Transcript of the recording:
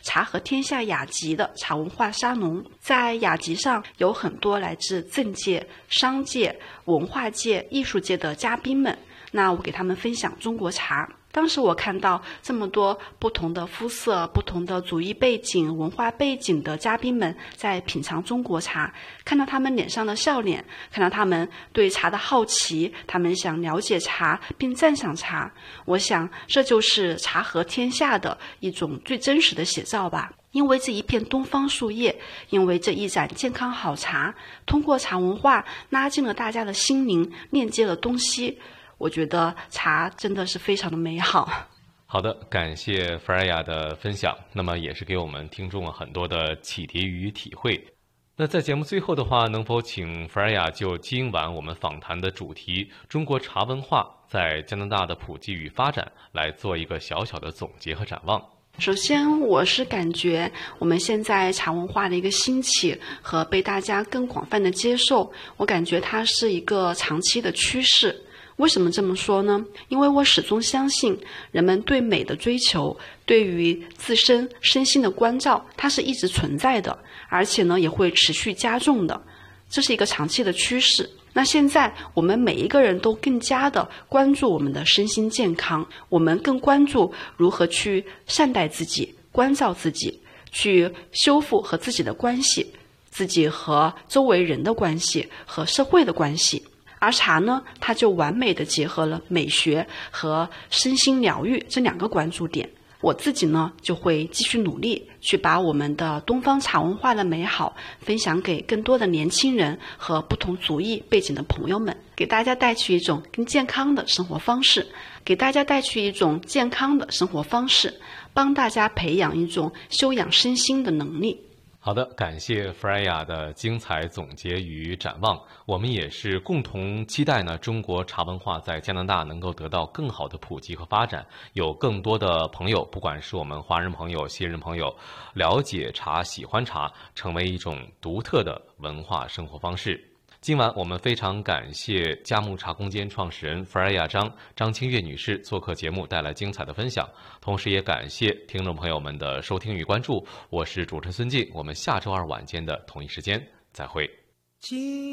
茶和天下雅集的茶文化沙龙。在雅集上有很多来自政界、商界、文化界、艺术界的嘉宾们，那我给他们分享中国茶。当时我看到这么多不同的肤色、不同的族裔背景、文化背景的嘉宾们在品尝中国茶，看到他们脸上的笑脸，看到他们对茶的好奇，他们想了解茶并赞赏茶，我想这就是茶和天下的一种最真实的写照吧。因为这一片东方树叶，因为这一盏健康好茶，通过茶文化拉近了大家的心灵，链接了东西。我觉得茶真的是非常的美好。 好的，感谢弗莱雅的分享，那么也是给我们听众很多的启迪与体会。那在节目最后的话，能否请弗莱雅就今晚我们访谈的主题中国茶文化在加拿大的普及与发展来做一个小小的总结和展望？ 首先，我是感觉我们现在茶文化的一个兴起和被大家更广泛的接受，我感觉它是一个长期的趋势。为什么这么说呢？因为我始终相信人们对美的追求，对于自身身心的关照，它是一直存在的，而且呢也会持续加重的，这是一个长期的趋势。那现在我们每一个人都更加的关注我们的身心健康，我们更关注如何去善待自己，关照自己，去修复和自己的关系，自己和周围人的关系和社会的关系。而茶呢，它就完美的结合了美学和身心疗愈这两个关注点。我自己呢，就会继续努力去把我们的东方茶文化的美好分享给更多的年轻人和不同族裔背景的朋友们，给大家带去一种更健康的生活方式，帮大家培养一种修养身心的能力。 好的，感谢弗莱雅的精彩总结与展望。我们也是共同期待呢，中国茶文化在加拿大能够得到更好的普及和发展，有更多的朋友，不管是我们华人朋友、西人朋友，了解茶、喜欢茶，成为一种独特的文化生活方式。今晚我们非常感谢佳木茶空间创始人弗莱雅张清月女士做客节目，带来精彩的分享，同时也感谢听众朋友们的收听与关注。我是主持人孙静，我们下周二晚间的同一时间再会。